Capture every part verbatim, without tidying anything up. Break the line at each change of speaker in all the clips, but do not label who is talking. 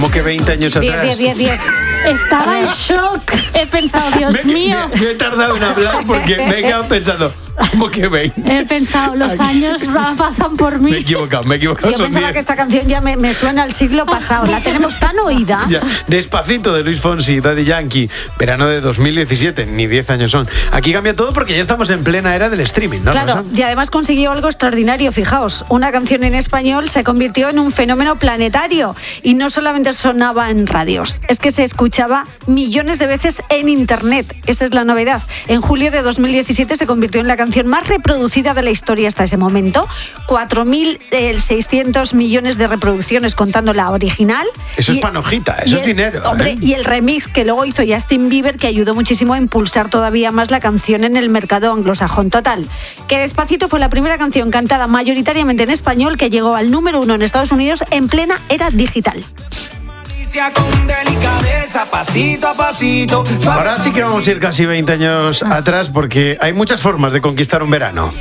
Como que veinte años atrás.
diez, diez, diez. Estaba en shock. He pensado, Dios
me,
mío.
Me, me he tardado en hablar porque me he quedado pensando, ¿cómo que veinte?
He pensado, los
Aquí.
años pasan por mí.
Me he equivocado, me he equivocado.
Yo
son
pensaba
diez.
que esta canción ya me, me suena al siglo pasado. La tenemos tan oída.
Ya. Despacito de Luis Fonsi, Daddy Yankee, verano de dos mil diecisiete, ni diez años son. Aquí cambia todo porque ya estamos en plena era del streaming, ¿no?
Claro,
Rosa?
y además consiguió algo extraordinario, fijaos, una canción en español se convirtió en un fenómeno planetario y no solamente sonaba en radios, es que se escuchaba millones de veces en internet, esa es la novedad. En julio de dos mil diecisiete se convirtió en la canción más reproducida de la historia hasta ese momento, cuatro mil seiscientos millones de reproducciones contando la original.
Eso
y,
es panojita, eso es
el,
dinero.
Hombre,
¿eh?
y el remix que luego hizo Justin Bieber, que ayudó muchísimo a impulsar todavía más la canción en el mercado anglosajón. Total, que Despacito fue la primera canción cantada mayoritariamente en español que llegó al número uno en Estados Unidos en plena era digital.
Con delicadeza, pasito a pasito.
Ahora sí que vamos a ir casi veinte años atrás porque hay muchas formas de conquistar un verano.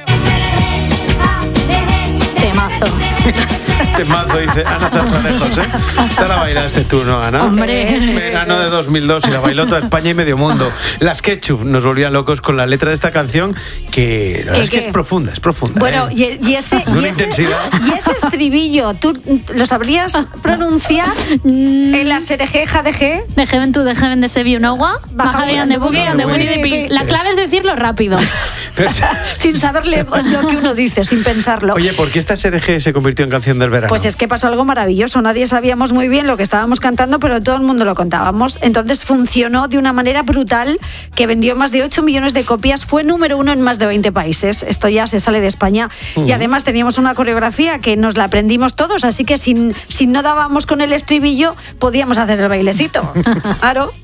Temazo.
Temazo, dice Ana Zarzalejos, ¿eh? Esta la bailaste tú, ¿no, Ana?
Hombre.
Sí, sí,
Verano
sí.
de dos mil dos y la bailó toda España y medio mundo. Las Ketchup nos volvían locos con la letra de esta canción que la verdad es que
qué?
es profunda, es profunda.
Bueno,
¿eh?
y, y ese,
De una
y, ese,
intensidad.
y ese estribillo, ¿tú lo sabrías pronunciar en la serejeja de G?
De Heaven to the Heaven de Sevi Unogua. Baja de the Boogie and the Winnie the Pooh. La clave es decirlo rápido.
Pero-
Sin saberle lo que uno dice, sin pensarlo.
Oye, ¿por qué esta S R G se convirtió en canción del verano?
Pues es que pasó algo maravilloso. Nadie sabíamos muy bien lo que estábamos cantando, pero todo el mundo lo contábamos. Entonces funcionó de una manera brutal, que vendió más de ocho millones de copias. Fue número uno en más de veinte países. Esto ya se sale de España. Uh-huh. Y además teníamos una coreografía que nos la aprendimos todos. Así que si, si no dábamos con el estribillo, podíamos hacer el bailecito. Claro.